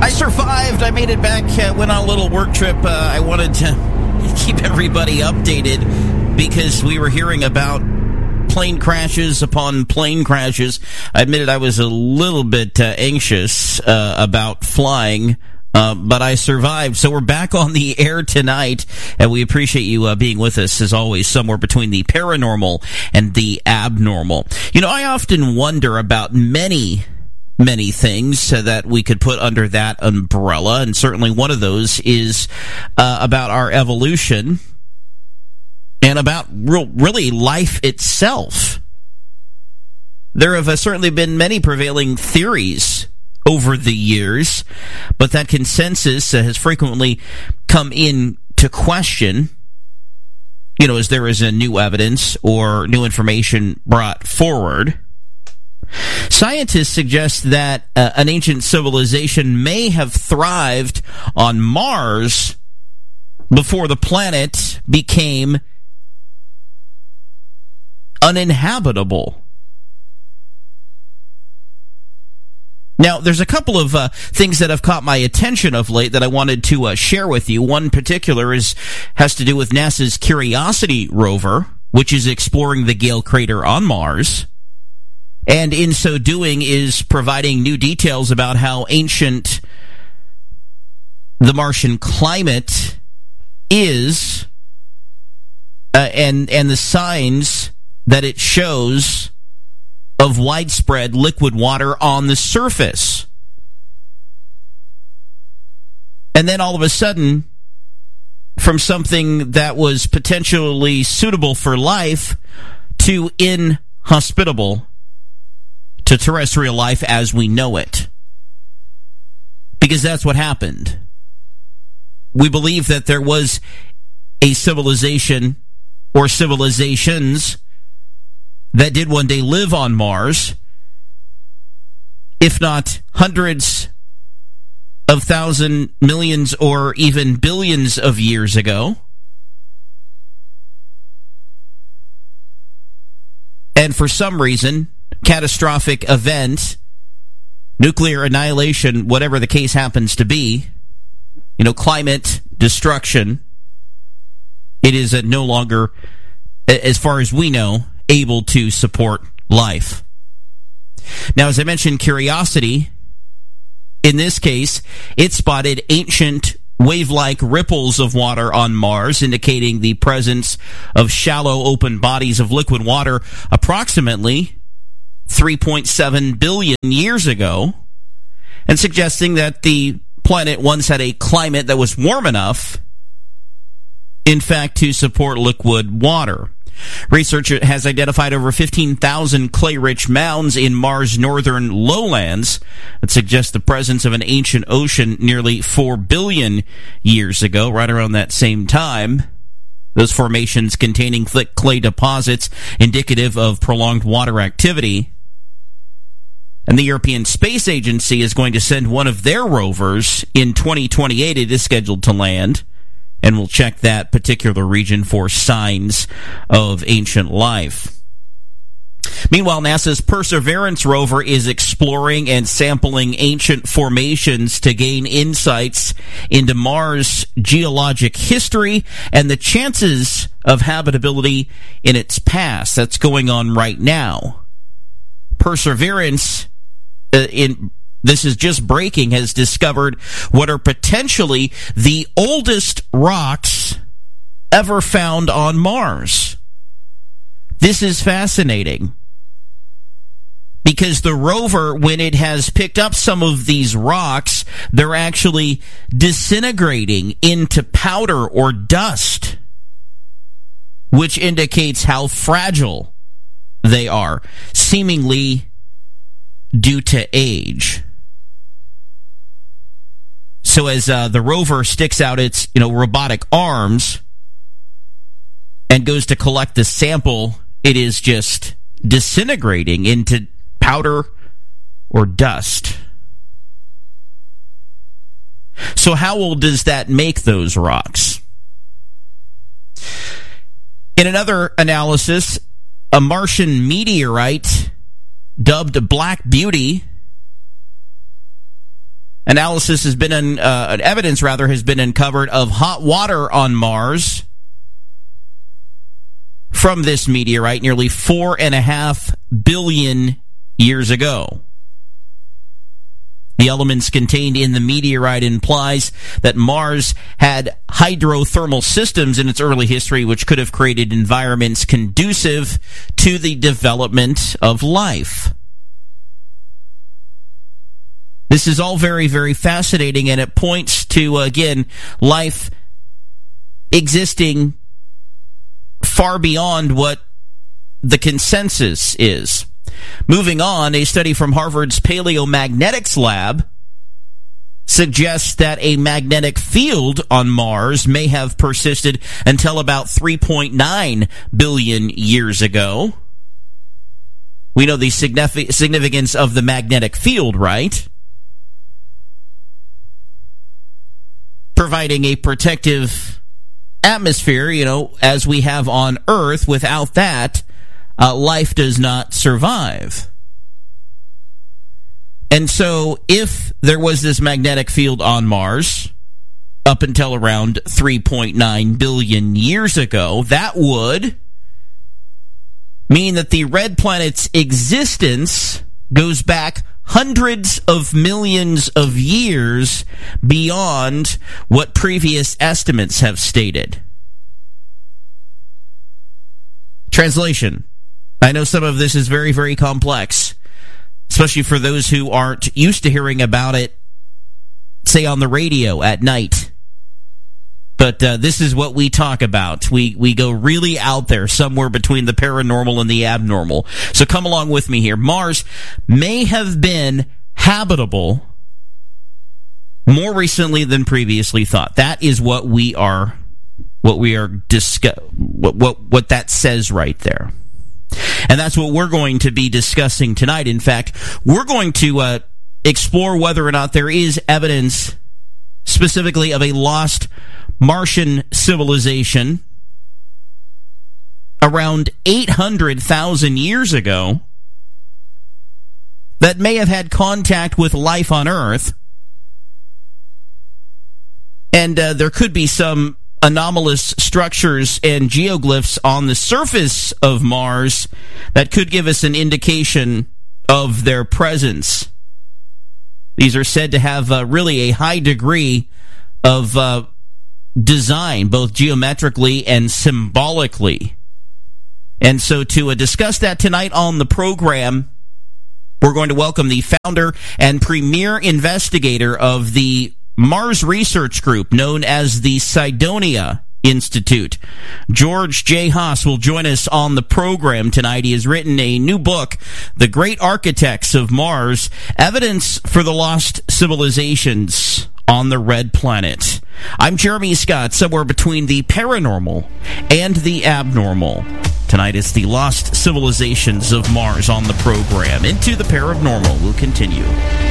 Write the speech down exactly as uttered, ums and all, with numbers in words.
I survived. I made it back. Uh, went on a little work trip. Uh, I wanted to keep everybody updated because we were hearing about plane crashes upon plane crashes. I admitted I was a little bit uh, anxious uh, about flying, uh, but I survived. So we're back on the air tonight, and we appreciate you uh, being with us, as always, somewhere between the paranormal and the abnormal. You know, I often wonder about many many things uh, that we could put under that umbrella, and certainly one of those is uh, about our evolution and about real, really life itself. There have uh, certainly been many prevailing theories over the years, but that consensus uh, has frequently come into question, you know, as there is a new evidence or new information brought forward. Scientists suggest that uh, an ancient civilization may have thrived on Mars before the planet became uninhabitable. Now, there's a couple of uh, things that have caught my attention of late that I wanted to uh, share with you. One particular is has to do with NASA's Curiosity rover, which is exploring the Gale crater on Mars, and in so doing is providing new details about how ancient the Martian climate is, uh, and and the signs that it shows of widespread liquid water on the surface. And then all of a sudden, from something that was potentially suitable for life to inhospitable to terrestrial life as we know it. Because that's what happened. We believe that there was a civilization or civilizations that did one day live on Mars, if not hundreds of thousands, millions, or even billions of years ago. And for some reason, catastrophic event, nuclear annihilation, whatever the case happens to be, you know, climate destruction, it is no longer, as far as we know, able to support life. Now, as I mentioned, Curiosity, in this case, it spotted ancient wave-like ripples of water on Mars, indicating the presence of shallow open bodies of liquid water approximately three point seven billion years ago, and suggesting that the planet once had a climate that was warm enough, in fact, to support liquid water. Research has identified over fifteen thousand clay-rich mounds in Mars' northern lowlands that suggest the presence of an ancient ocean nearly four billion years ago, right around that same time. Those formations containing thick clay deposits indicative of prolonged water activity. And the European Space Agency is going to send one of their rovers in twenty twenty-eight. It is scheduled to land, and we'll check that particular region for signs of ancient life. Meanwhile, NASA's Perseverance rover is exploring and sampling ancient formations to gain insights into Mars' geologic history and the chances of habitability in its past. That's going on right now. Perseverance, uh, in this is just breaking, has discovered what are potentially the oldest rocks ever found on Mars. This is fascinating because the rover, when it has picked up some of these rocks, they're actually disintegrating into powder or dust, which indicates how fragile they are, seemingly due to age. So as uh, the rover sticks out its, you know, robotic arms and goes to collect the sample, it is just disintegrating into powder or dust. So how old does that make those rocks? In another analysis, a Martian meteorite dubbed Black Beauty Analysis has been, un, uh, evidence rather, has been uncovered of hot water on Mars from this meteorite nearly four and a half billion years ago. The elements contained in the meteorite implies that Mars had hydrothermal systems in its early history, which could have created environments conducive to the development of life. This is all very, very fascinating, and it points to, again, life existing far beyond what the consensus is. Moving on, a study from Harvard's Paleomagnetics Lab suggests that a magnetic field on Mars may have persisted until about three point nine billion years ago. We know the significance of the magnetic field, right? Providing a protective atmosphere, you know, as we have on Earth. Without that, uh, life does not survive. And so, if there was this magnetic field on Mars up until around three point nine billion years ago, that would mean that the red planet's existence goes back hundreds of millions of years beyond what previous estimates have stated. Translation. I know some of this is very, very complex, especially for those who aren't used to hearing about it, say, on the radio at night. But uh, this is what we talk about. We we go really out there, somewhere between the paranormal and the abnormal. So come along with me here. Mars may have been habitable more recently than previously thought. That is what we are, what we are discuss, what what what that says right there. And that's what we're going to be discussing tonight. In fact, we're going to uh, explore whether or not there is evidence specifically of a lost Martian civilization around eight hundred thousand years ago that may have had contact with life on Earth. And uh, there could be some anomalous structures and geoglyphs on the surface of Mars that could give us an indication of their presence. These are said to have uh, really a high degree of uh, design, both geometrically and symbolically. And so to uh, discuss that tonight on the program, we're going to welcome the founder and premier investigator of the Mars Research Group, known as the Cydonia Institute. George J. Haas will join us on the program tonight. He has written a new book, The Great Architects of Mars, Evidence for the Lost Civilizations on the Red Planet. I'm Jeremy Scott, somewhere between the paranormal and the abnormal. Tonight is the Lost Civilizations of Mars on the program. Into the Paranormal will continue.